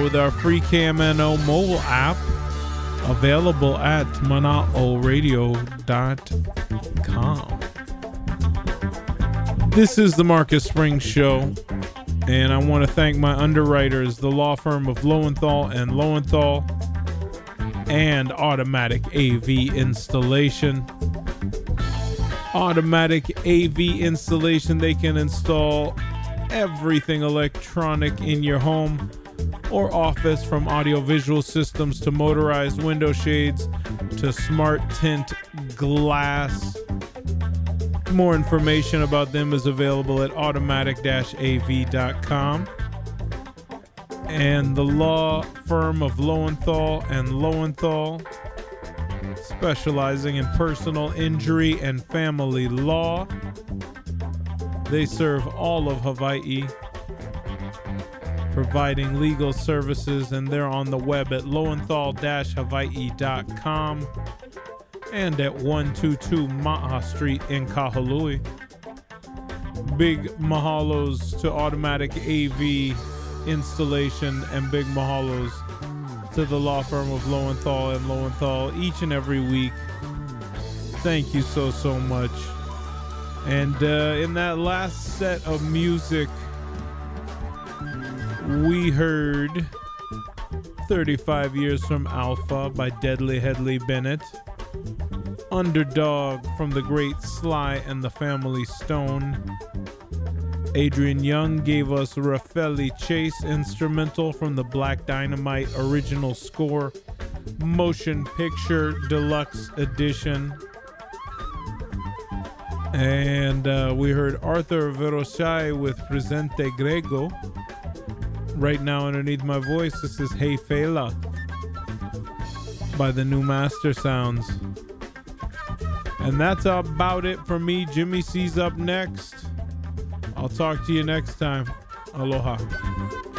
with our free KMNO mobile app available at manaoradio.com. This is the Marcus Springs Show, and I want to thank my underwriters, the law firm of Lowenthal and Lowenthal, and Automatic AV Installation. Automatic AV Installation, they can install everything electronic in your home or office, from audio-visual systems to motorized window shades to smart tint glass. More information about them is available at automatic-av.com. And the law firm of Lowenthal and Lowenthal, specializing in personal injury and family law. They serve all of Hawaii, providing legal services, and they're on the web at lowenthal-hawaii.com and at 122 Maha Street in Kahului. Big mahalos to Automatic AV Installation, and big mahalos to the law firm of Lowenthal and Lowenthal each and every week. Thank you so much. And in that last set of music, we heard 35 Years from Alpha by Deadly Headley Bennett, Underdog from the great Sly and the Family Stone. Adrian Young gave us Raffaele Chase instrumental from the Black Dynamite original score, Motion Picture Deluxe Edition. And we heard Arthur Verosai with Presente Grego. Right now underneath my voice, this is Hey Fela by the New Master Sounds. And that's about it for me. Jimmy C's up next. I'll talk to you next time. Aloha.